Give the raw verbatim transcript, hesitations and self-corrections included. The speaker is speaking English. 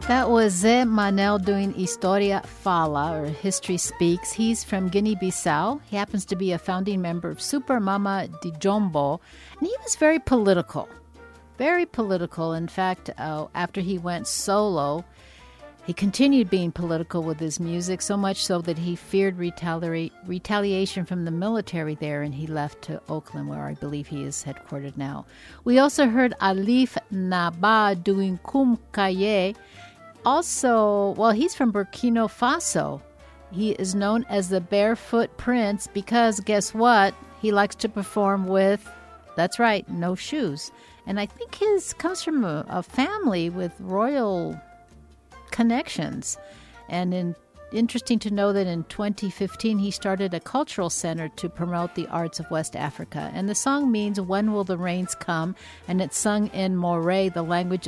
That was Zé Manel doing Historia Fala, or History Speaks. He's from Guinea-Bissau. He happens to be a founding member of Super Mama de Jombo, and he was very political, very political. In fact, uh, after he went solo, he continued being political with his music, so much so that he feared retali- retaliation from the military there, and he left to Oakland, where I believe he is headquartered now. We also heard Alif Naba doing Kum Kaye. Also, well, he's from Burkina Faso. He is known as the Barefoot Prince because, guess what? He likes to perform with, that's right, no shoes. And I think his comes from a, a family with royal connections. And in, interesting to know that in twenty fifteen, he started a cultural center to promote the arts of West Africa. And the song means, "When will the rains come?" And it's sung in Moray, the language